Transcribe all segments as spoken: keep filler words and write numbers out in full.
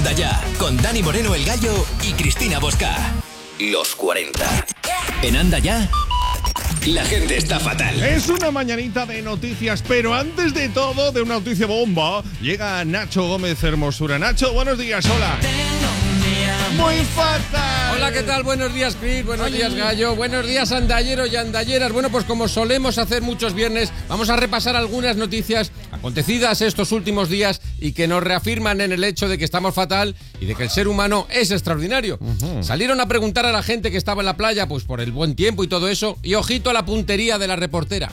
Anda Ya, con Dani Moreno el Gallo y Cristina Bosca. Los cuarenta. En Anda Ya, la gente está fatal. Es una mañanita de noticias, pero antes de todo, de una noticia bomba, llega Nacho Gómez Hermosura. Nacho, buenos días, hola. Muy fatal. Hola, ¿qué tal? Buenos días, Cris. Buenos Hola. días, Gallo. Buenos días, andalleros y andalleras. Bueno, pues como solemos hacer muchos viernes, vamos a repasar algunas noticias acontecidas estos últimos días y que nos reafirman en el hecho de que estamos fatal y de que el ser humano es extraordinario. Uh-huh. Salieron a preguntar a la gente que estaba en la playa, pues por el buen tiempo y todo eso, y ojito a la puntería de la reportera.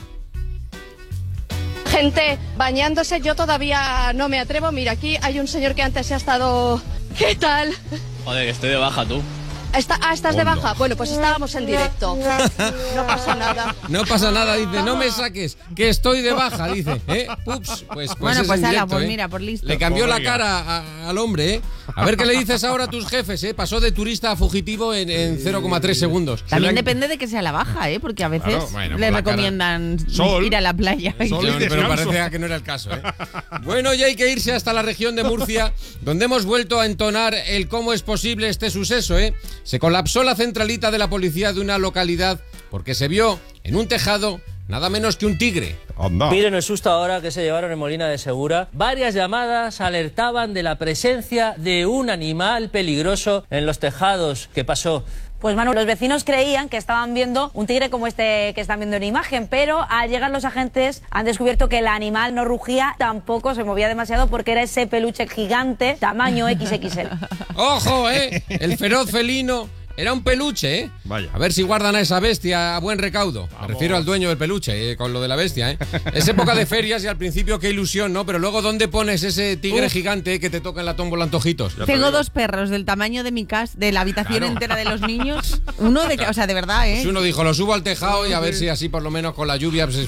Gente bañándose, yo todavía no me atrevo. Mira, aquí hay un señor que antes se ha estado... ¿Qué tal? Joder, que estoy de baja, tú. Está, ah, ¿estás de baja? Bueno, pues estábamos en directo. No pasa nada. No pasa nada, dice, no me saques, que estoy de baja, dice. ¿Eh? Ups, pues, pues bueno, es pues en ala, directo, pues ¿eh? mira, por listo. Le cambió pues la cara a, al hombre, ¿eh? A ver qué le dices ahora a tus jefes, ¿eh? Pasó de turista a fugitivo en, en cero coma tres segundos. También depende de que sea la baja, ¿eh? Porque a veces claro, bueno, le recomiendan Sol, ir a la playa. Sol no, pero parecía que no era el caso, ¿eh? Bueno, ya hay que irse hasta la región de Murcia, donde hemos vuelto a entonar el cómo es posible este suceso, ¿eh? Se colapsó la centralita de la policía de una localidad porque se vio en un tejado nada menos que un tigre. Anda. Miren el susto ahora que se llevaron en Molina de Segura. Varias llamadas alertaban de la presencia de un animal peligroso en los tejados. ¿Qué pasó? Pues Manu, los vecinos creían que estaban viendo un tigre como este que están viendo en imagen, pero al llegar los agentes han descubierto que el animal no rugía, tampoco se movía demasiado porque era ese peluche gigante tamaño equis equis ele. ¡Ojo, eh! El feroz felino era un peluche, ¿eh? Vaya. A ver si guardan a esa bestia a buen recaudo. Me refiero al dueño del peluche, eh, con lo de la bestia, ¿eh? Es época de ferias y al principio qué ilusión, ¿no? Pero luego, ¿dónde pones ese tigre Uf. gigante que te toca en la tómbola antojitos? Tengo dos perros del tamaño de mi casa, de la habitación claro. entera de los niños. Uno de, o sea, de verdad, ¿eh? Pues uno dijo, lo subo al tejado y a ver si así por lo menos con la lluvia pues, se,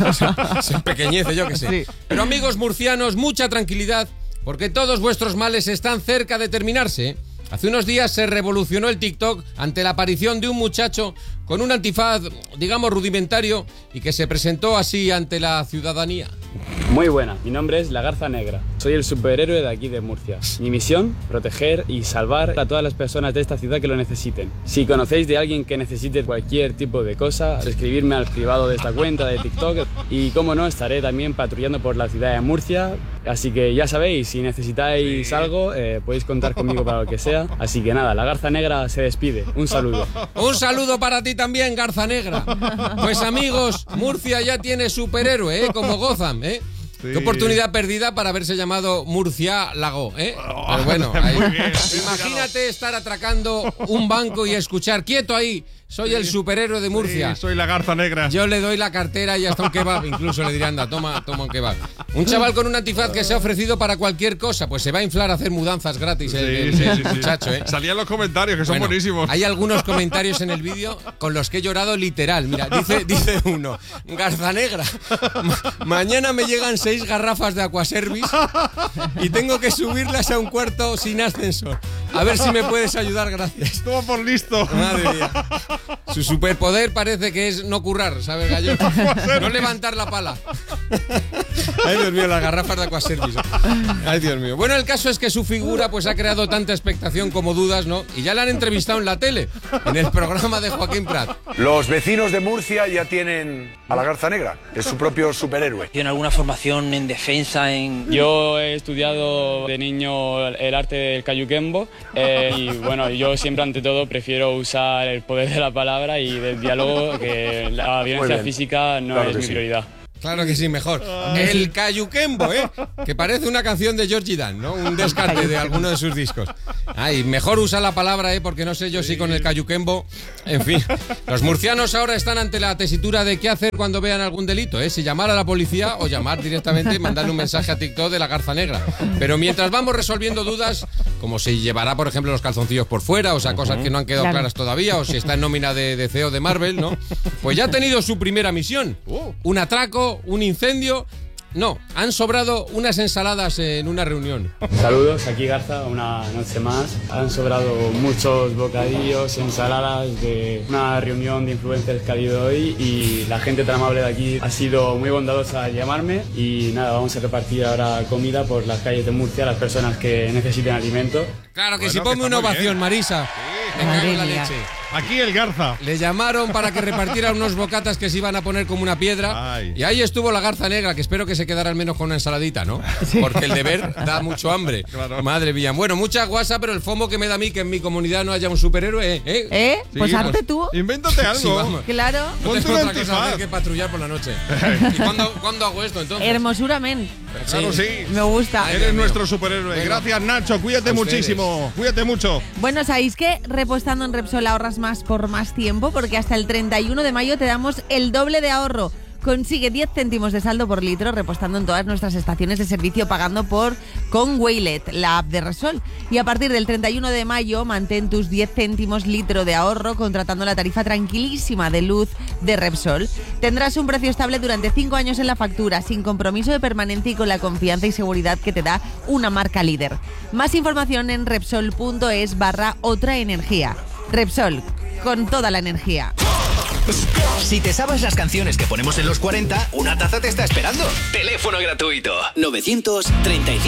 se, se empequeñece, yo qué sé. Sí. Pero amigos murcianos, mucha tranquilidad, porque todos vuestros males están cerca de terminarse, ¿eh? Hace unos días se revolucionó el TikTok ante la aparición de un muchacho con un antifaz, digamos, rudimentario y que se presentó así ante la ciudadanía. Muy buena, mi nombre es La Garza Negra. Soy el superhéroe de aquí de Murcia. Mi misión, proteger y salvar a todas las personas de esta ciudad que lo necesiten. Si conocéis de alguien que necesite cualquier tipo de cosa, escribirme al privado de esta cuenta de TikTok y, como no, estaré también patrullando por la ciudad de Murcia. Así que ya sabéis, si necesitáis sí. algo, eh, podéis contar conmigo para lo que sea. Así que nada, La Garza Negra se despide. Un saludo. Un saludo para ti también, Garza Negra. Pues amigos, Murcia ya tiene superhéroe, ¿eh? Como Gotham, ¿eh? Sí. Qué oportunidad perdida para haberse llamado Murciélago, ¿eh? Oh, Pero bueno, ahí. Imagínate estar atracando un banco y escuchar, quieto ahí, soy sí. el superhéroe de Murcia. Sí, soy la Garza Negra. Yo le doy la cartera y hasta un kebab, incluso le diré, anda, toma, toma un kebab. Un chaval con un antifaz que se ha ofrecido para cualquier cosa, pues se va a inflar a hacer mudanzas gratis el, el, el, el muchacho, ¿eh? Salían los comentarios, que son bueno, buenísimos. Hay algunos comentarios en el vídeo con los que he llorado literal. Mira, dice, dice uno, Garza Negra, ma- mañana me llegan seis garrafas de Aquaservice y tengo que subirlas a un cuarto sin ascensor. A ver si me puedes ayudar, gracias. Toma por listo. Madre mía. Su superpoder parece que es no currar, ¿sabes, Gallo? No levantar la pala. Ay, Dios mío, las garrafas de Aquaservice. Ay, Dios mío. Bueno, el caso es que su figura pues ha creado tanta expectación como dudas, ¿no? Y ya la han entrevistado en la tele, en el programa de Joaquín Prat. Los vecinos de Murcia ya tienen a la Garza Negra, es su propio superhéroe. ¿Tiene alguna formación en defensa? En... Yo he estudiado de niño el arte del cayuquembo eh, y bueno, yo siempre ante todo prefiero usar el poder de la palabra y del diálogo, que la violencia física no claro es mi sí. prioridad. Claro que sí, mejor. El cayuquembo, ¿eh? Que parece una canción de Georgie Dan, ¿no? Un descarte de alguno de sus discos. Ay, mejor usa la palabra, ¿eh? Porque no sé yo si con el cayuquembo... En fin, los murcianos ahora están ante la tesitura de qué hacer cuando vean algún delito, ¿eh? Si llamar a la policía o llamar directamente y mandarle un mensaje a TikTok de la Garza Negra. Pero mientras vamos resolviendo dudas, como si llevará, por ejemplo, los calzoncillos por fuera, o sea, cosas que no han quedado claras todavía, o si está en nómina de, de C E O de Marvel, ¿no? Pues ya ha tenido su primera misión. Un atraco, un incendio No, han sobrado unas ensaladas en una reunión. Saludos, aquí Garza, una noche más. Han sobrado muchos bocadillos, ensaladas de una reunión de influencers que ha habido hoy y la gente tan amable de aquí ha sido muy bondadosa al llamarme y nada, vamos a repartir ahora comida por las calles de Murcia a las personas que necesiten alimento. Claro que Bueno, sí, que ponme está una muy ovación, bien. Marisa. Me cago en la leche. Aquí el Garza. Le llamaron para que repartiera unos bocatas que se iban a poner como una piedra. Ay. Y ahí estuvo la garza negra, que espero que se quedara al menos con una ensaladita, ¿no? Porque el deber da mucho hambre. Claro. Madre mía. Bueno, muchas guasas, pero el fomo que me da a mí que en mi comunidad no haya un superhéroe, ¿eh? ¿Eh? ¿Eh? Sí, Pues pues, hazte tú. Invéntate algo. Sí, vamos. Claro. No Ponte tengo un otra cosa antifaz. hacer que patrullar por la noche. ¿Y cuándo, cuándo hago esto entonces? Hermosura, men. Claro, sí. Me gusta. Ay, Eres Dios mío. nuestro superhéroe. Bueno. Gracias, Nacho. Cuídate A ustedes. muchísimo. Cuídate mucho. Bueno, ¿sabéis que repostando en Repsol ahorras más por más tiempo? Porque hasta el treinta y uno de mayo te damos el doble de ahorro. Consigue diez céntimos de saldo por litro repostando en todas nuestras estaciones de servicio pagando por con Waylet, la app de Repsol. Y a partir del treinta y uno de mayo mantén tus diez céntimos litro de ahorro contratando la tarifa tranquilísima de luz de Repsol. Tendrás un precio estable durante cinco años en la factura, sin compromiso de permanencia y con la confianza y seguridad que te da una marca líder. Más información en Repsol.es barra otra energía. Repsol, con toda la energía. Si te sabes las canciones que ponemos en los cuarenta, una taza te está esperando. Teléfono gratuito. novecientos treinta y cinco